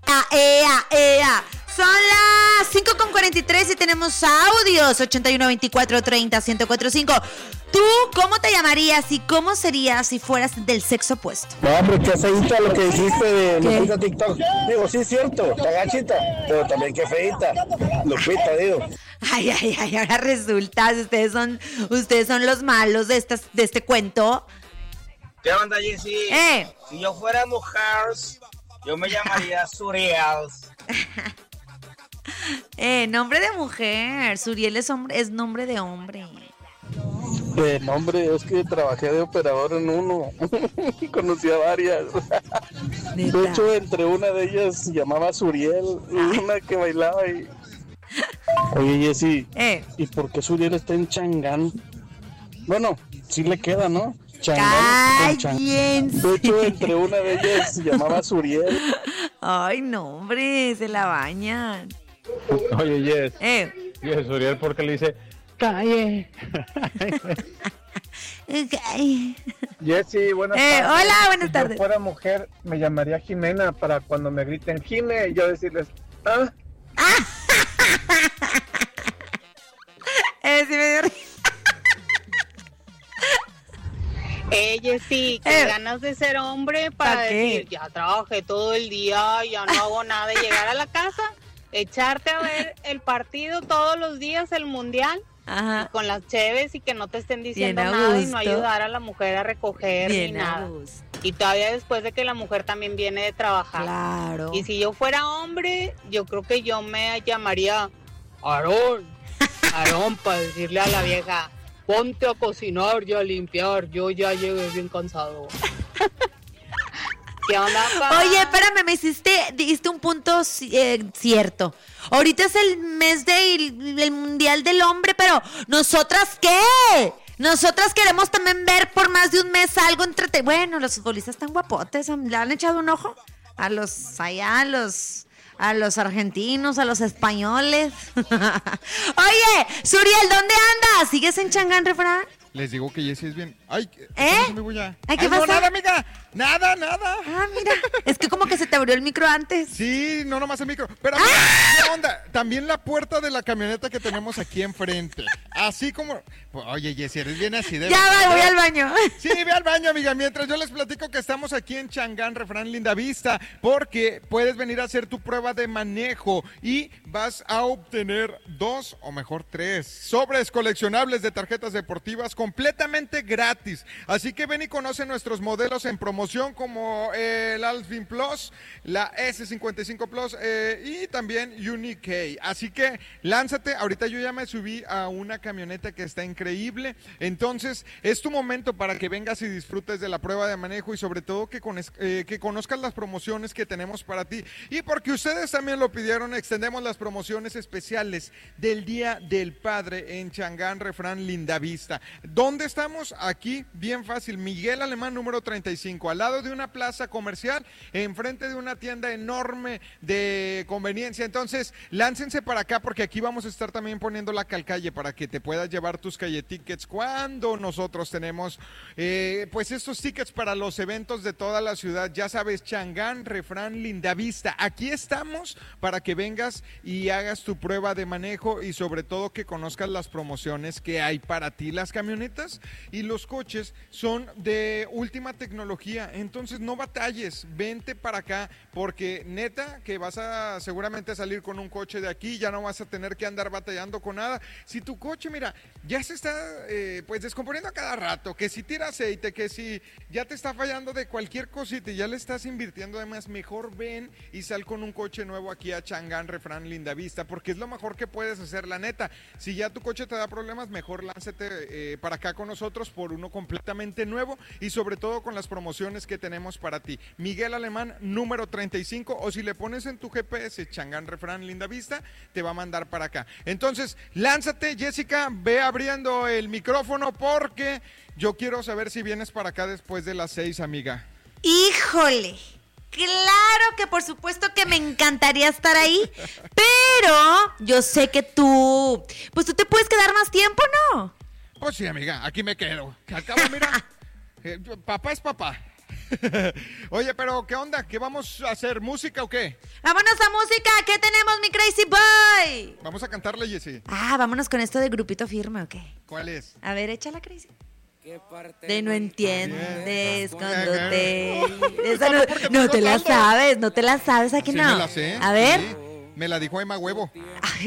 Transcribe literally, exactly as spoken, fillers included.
ea, ea, ea. Son las cinco con cuarenta y tres y tenemos audios. ochenta y uno, veinticuatro, treinta, ciento cuatro cinco. ¿Tú cómo te llamarías y cómo serías si fueras del sexo opuesto? No, hombre, qué feita lo que dijiste de Lupita TikTok. Digo, sí es cierto, está gachita, pero también qué feita. Lupita, digo. Ay, ay, ay, ahora resulta, ustedes son, ustedes son los malos de estas, de este cuento. ¿Qué onda, Jessy? Eh. Si yo fuera mujer, yo me llamaría Suriel. Eh, nombre de mujer. Suriel es, hombre, es nombre de hombre. De nombre, es que trabajé de operador en uno. Conocí a varias. ¿Neta? De hecho, entre una de ellas se llamaba Suriel, una que bailaba y... Oye, Jessy, eh. ¿y por qué Suriel está en Changán? Bueno, sí le queda, ¿no? Changán. ¡Cállense! De hecho, entre una de ellas se llamaba Suriel. Ay, no, hombre, se la bañan. Oye, Jess. Eh. Jess, Suriel, ¿por qué le dice calle? Okay. Jessy, buenas eh, tardes. Hola, buenas si tardes. Si yo fuera mujer, me llamaría Jimena para cuando me griten Jime, yo decirles, ¿ah? eh, sí me dio risa. Eh, Jessy, qué Eh. ganas de ser hombre para ¿Pa qué? decir, ya trabajé todo el día, ya no hago nada, y llegar a la casa, echarte a ver el partido todos los días, el mundial, Ajá. con las cheves y que no te estén diciendo Bien a nada y gusto. no ayudar a la mujer a recoger Bien ni a nada. gusto. Y todavía después de que la mujer también viene de trabajar. Claro. Y si yo fuera hombre, yo creo que yo me llamaría Aarón. Aarón, para decirle a la vieja, ponte a cocinar y a limpiar, yo ya llegué bien cansado. ¿Qué onda, pa? Oye, espérame, me hiciste, dijiste un punto eh, cierto. Ahorita es el mes del el Mundial del Hombre, pero ¿nosotras qué? Nosotras queremos también ver por más de un mes algo entre... Bueno, los futbolistas están guapotes, ¿le han echado un ojo? A los allá, a los... A los argentinos, a los españoles. Oye, Suriel, ¿dónde andas? ¿Sigues en Changán, refrán? Les digo que Jessy es bien. Ay, ¿Eh? amigo, ya. Ay, ¿qué Ay, no, pasa? nada, amiga. Nada, nada. Ah, mira. Es que como que se te abrió el micro antes. Sí, no nomás el micro. Pero, amiga, ¡Ah! ¿qué onda? También la puerta de la camioneta que tenemos aquí enfrente. Así como... Oye, Jessy, eres bien así de... Ya va, voy al baño. Sí, ve al baño, amiga. Mientras yo les platico que estamos aquí en Changán, refrán Lindavista, porque puedes venir a hacer tu prueba de manejo y vas a obtener dos o mejor tres sobres coleccionables de tarjetas deportivas completamente gratis. Así que ven y conoce nuestros modelos en promoción como eh, el Alvin Plus, la ese cincuenta y cinco Plus eh, y también Unique. Así que lánzate. Ahorita yo ya me subí a una camioneta que está increíble. Entonces es tu momento para que vengas y disfrutes de la prueba de manejo y sobre todo que, con, eh, que conozcas las promociones que tenemos para ti. Y porque ustedes también lo pidieron, extendemos las promociones especiales del Día del Padre en Changán, refrán Lindavista. ¿Dónde estamos? Aquí, bien fácil, Miguel Alemán número treinta y cinco, al lado de una plaza comercial, enfrente de una tienda enorme de conveniencia. Entonces, láncense para acá porque aquí vamos a estar también poniendo la calcalle para que te puedas llevar tus calle tickets cuando nosotros tenemos eh, pues estos tickets para los eventos de toda la ciudad. Ya sabes, Changán, refrán Lindavista. Aquí estamos para que vengas y hagas tu prueba de manejo y sobre todo que conozcas las promociones que hay para ti. Las camionetas y los coches son de última tecnología, entonces no batalles, vente para acá porque neta que vas a seguramente salir con un coche de aquí, ya no vas a tener que andar batallando con nada. Si tu coche, mira, ya se está eh, pues descomponiendo a cada rato, que si tira aceite, que si ya te está fallando de cualquier cosita y ya le estás invirtiendo además, mejor ven y sal con un coche nuevo aquí a Changán, refrán Lindavista, porque es lo mejor que puedes hacer, la neta. Si ya tu coche te da problemas, mejor lánzate eh, para acá con nosotros por uno completamente nuevo y sobre todo con las promociones que tenemos para ti. Miguel Alemán número treinta y cinco, o si le pones en tu G P S Changán, refrán Lindavista, te va a mandar para acá. Entonces, lánzate, Jessica, ve abriendo el micrófono porque yo quiero saber si vienes para acá después de las seis, amiga. Híjole, claro que por supuesto que me encantaría estar ahí, pero yo sé que tú, pues tú te puedes quedar más tiempo, ¿no? Pues sí, amiga, aquí me quedo. Que al cabo, mira, eh, papá es papá. Oye, pero ¿qué onda? ¿Qué vamos a hacer? ¿Música o qué? Vámonos a música. ¿Qué tenemos, mi Crazy Boy? Vamos a cantarle, Jessy. Ah, vámonos con esto de Grupito Firme, ¿ok? ¿Cuál es? A ver, échala, Crazy. De no entiendes cuando te... Esa no, no te la sabes, no te la sabes, aquí Sí no. me la sé, A ver. sí. Me la dijo Emma Huevo. Ay,